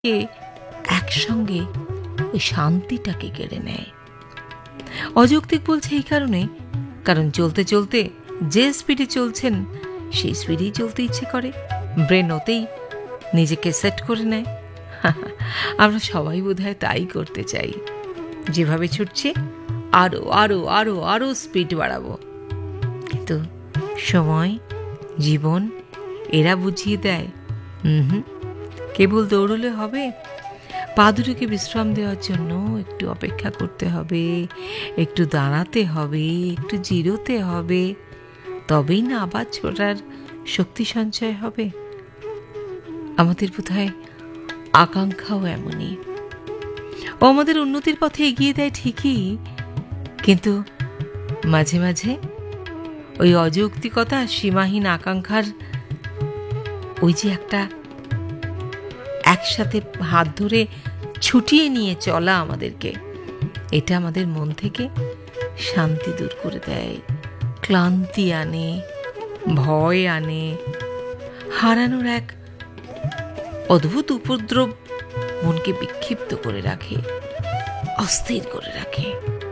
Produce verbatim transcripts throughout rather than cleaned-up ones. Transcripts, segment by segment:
কে একসঙ্গে ওই শান্তিটাকে কেড়ে নেয়। অযৌক্তিক বলছে এই কারণে, কারণ চলতে চলতে যে স্পিডে চলছেন সেই স্পিডেই চলতে ইচ্ছে করে, ব্রেন ওতেই নিজেকে সেট করে নেয়। আমরা সবাই বোধহয় তাই করতে চাই, যেভাবে ছুটছে আরো আরো আরো আরো স্পিড বাড়াবো। কিন্তু সময়, জীবন এরা বুঝিয়ে দেয়, হুম কেবল দৌড়লে হবে, পা দুটোকে বিশ্রাম দেওয়ার জন্য একটু অপেক্ষা করতে হবে, একটু দাঁড়াতে হবে, একটু জিরোতে হবে, তবেই না আবার ছোটার শক্তি সঞ্চয় হবে। আমাদের বোধহয় আকাঙ্ক্ষাও এমনই, ও আমাদের উন্নতির পথে এগিয়ে দেয় ঠিকই, কিন্তু মাঝে মাঝে ওই অযৌক্তিকতা, সীমাহীন আকাঙ্ক্ষার ওই যে একটা একসাথে হাত ধরে ছুটিয়ে নিয়ে চলা আমাদেরকে, এটা আমাদের মন থেকে শান্তি দূর করে দেয়, ক্লান্তি আনে, ভয় আনে, হারানোর এক অদ্ভুত উপদ্রব মনকে বিক্ষিপ্ত করে রাখে, অস্থির করে রাখে।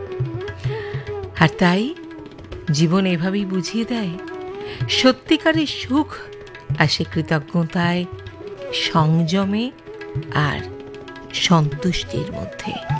আর তাই জীবন এভাবেই বুঝিয়ে দেয়, সত্যিকারের সুখ আসে কৃতজ্ঞতায়, সংযমে আর সন্তুষ্টির মধ্যে।